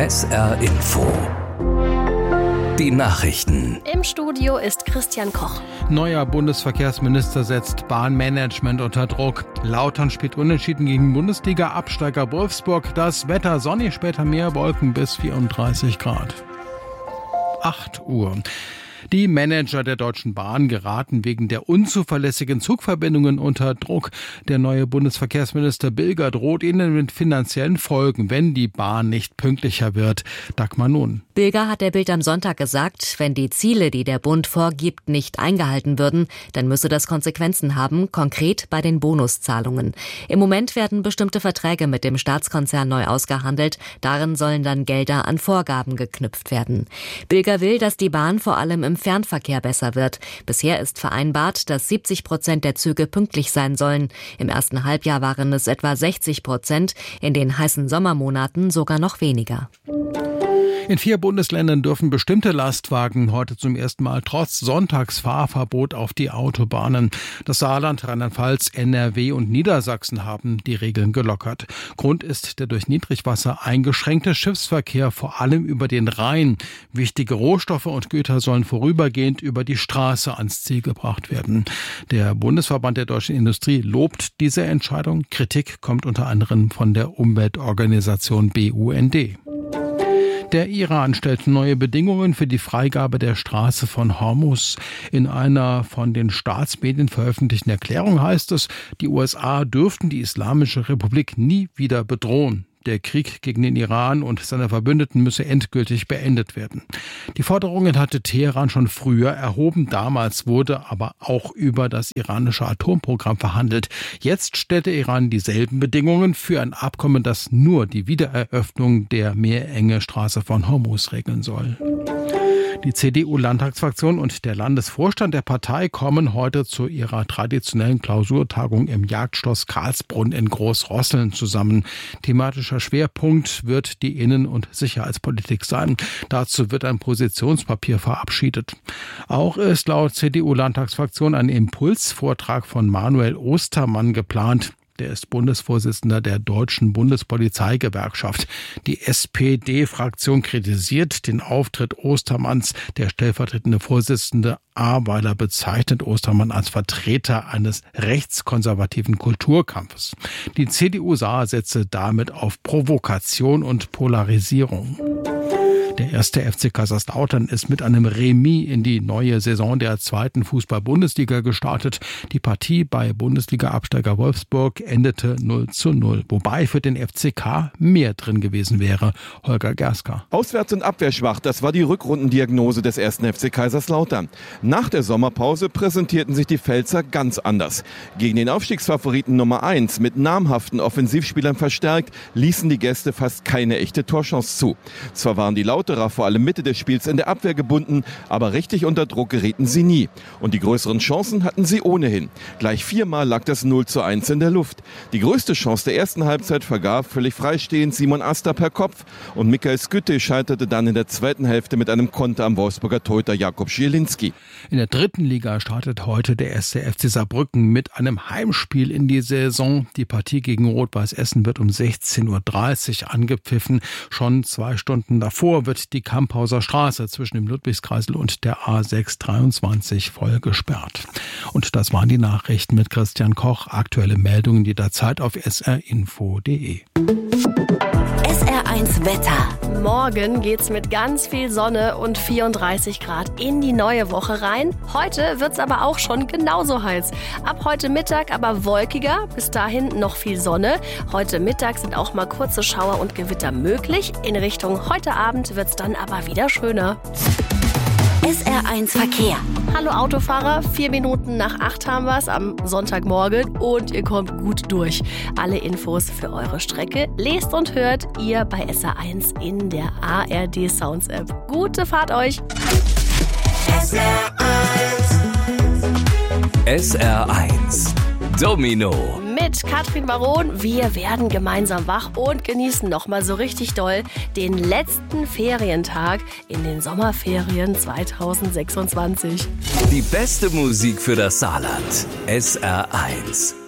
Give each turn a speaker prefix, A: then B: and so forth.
A: SR Info. Die Nachrichten.
B: Im Studio ist Christian Koch.
C: Neuer Bundesverkehrsminister setzt Bahnmanagement unter Druck. Lautern spielt unentschieden gegen Bundesliga-Absteiger Wolfsburg. Das Wetter sonnig, später mehr Wolken bis 34 Grad. 8 Uhr. Die Manager der Deutschen Bahn geraten wegen der unzuverlässigen Zugverbindungen unter Druck. Der neue Bundesverkehrsminister Bilger droht ihnen mit finanziellen Folgen, wenn die Bahn nicht pünktlicher wird. Dagmar Nun.
D: Bilger hat der Bild am Sonntag gesagt, wenn die Ziele, die der Bund vorgibt, nicht eingehalten würden, dann müsse das Konsequenzen haben, konkret bei den Bonuszahlungen. Im Moment werden bestimmte Verträge mit dem Staatskonzern neu ausgehandelt. Darin sollen dann Gelder an Vorgaben geknüpft werden. Bilger will, dass die Bahn vor allem im Fernverkehr besser wird. Bisher ist vereinbart, dass 70% der Züge pünktlich sein sollen. Im ersten Halbjahr waren es etwa 60%, in den heißen Sommermonaten sogar noch weniger.
C: In 4 Bundesländern dürfen bestimmte Lastwagen heute zum ersten Mal trotz Sonntagsfahrverbot auf die Autobahnen. Das Saarland, Rheinland-Pfalz, NRW und Niedersachsen haben die Regeln gelockert. Grund ist der durch Niedrigwasser eingeschränkte Schiffsverkehr, vor allem über den Rhein. Wichtige Rohstoffe und Güter sollen vorübergehend über die Straße ans Ziel gebracht werden. Der Bundesverband der deutschen Industrie lobt diese Entscheidung. Kritik kommt unter anderem von der Umweltorganisation BUND. Der Iran stellt neue Bedingungen für die Freigabe der Straße von Hormuz. In einer von den Staatsmedien veröffentlichten Erklärung heißt es, die USA dürften die Islamische Republik nie wieder bedrohen. Der Krieg gegen den Iran und seine Verbündeten müsse endgültig beendet werden. Die Forderungen hatte Teheran schon früher erhoben. Damals wurde aber auch über das iranische Atomprogramm verhandelt. Jetzt stellt der Iran dieselben Bedingungen für ein Abkommen, das nur die Wiedereröffnung der meerenge Straße von Hormuz regeln soll. Die CDU-Landtagsfraktion und der Landesvorstand der Partei kommen heute zu ihrer traditionellen Klausurtagung im Jagdschloss Karlsbrunn in Großrosseln zusammen. Thematischer Schwerpunkt wird die Innen- und Sicherheitspolitik sein. Dazu wird ein Positionspapier verabschiedet. Auch ist laut CDU-Landtagsfraktion ein Impulsvortrag von Manuel Ostermann geplant. Der ist Bundesvorsitzender der Deutschen Bundespolizeigewerkschaft. Die SPD-Fraktion kritisiert den Auftritt Ostermanns. Der stellvertretende Vorsitzende Ahrweiler bezeichnet Ostermann als Vertreter eines rechtskonservativen Kulturkampfes. Die CDU setze damit auf Provokation und Polarisierung. Der erste FC Kaiserslautern ist mit einem Remis in die neue Saison der 2. Fußball-Bundesliga gestartet. Die Partie bei Bundesliga-Absteiger Wolfsburg endete 0:0, wobei für den FCK mehr drin gewesen wäre. Holger Gerska.
E: Auswärts und abwehrschwach, das war die Rückrundendiagnose des ersten FC Kaiserslautern. Nach der Sommerpause präsentierten sich die Pfälzer ganz anders. Gegen den Aufstiegsfavoriten Nummer 1 mit namhaften Offensivspielern verstärkt, ließen die Gäste fast keine echte Torchance zu. Zwar waren die Lauterer vor allem Mitte des Spiels in der Abwehr gebunden, aber richtig unter Druck gerieten sie nie. Und die größeren Chancen hatten sie ohnehin. Gleich 4-mal lag das 0:1 in der Luft. Die größte Chance der ersten Halbzeit vergab völlig freistehend Simon Asta per Kopf. Und Michael Skytte scheiterte dann in der zweiten Hälfte mit einem Konter am Wolfsburger Torhüter Jakob Schielinski.
C: In der 3. Liga startet heute der 1. FC Saarbrücken mit einem Heimspiel in die Saison. Die Partie gegen Rot-Weiß Essen wird um 16:30 Uhr angepfiffen. Schon 2 Stunden davor wird die Kamphauser Straße zwischen dem Ludwigskreisel und der A623 voll gesperrt. Und das waren die Nachrichten mit Christian Koch. Aktuelle Meldungen jederzeit auf srinfo.de.
B: SR1 Wetter. Morgen geht's mit ganz viel Sonne und 34 Grad in die neue Woche rein. Heute wird's aber auch schon genauso heiß. Ab heute Mittag aber wolkiger, bis dahin noch viel Sonne. Heute Mittag sind auch mal kurze Schauer und Gewitter möglich. In Richtung heute Abend wird's dann aber wieder schöner.
F: SR1 Verkehr.
B: Hallo Autofahrer, 4 Minuten nach 8 haben wir's am Sonntagmorgen und ihr kommt gut durch. Alle Infos für eure Strecke lest und hört ihr bei SR1 in der ARD Sounds App. Gute Fahrt euch!
A: SR1 Domino.
B: Mit Katrin Baron, wir werden gemeinsam wach und genießen nochmal so richtig doll den letzten Ferientag in den Sommerferien 2026.
A: Die beste Musik für das Saarland. SR1.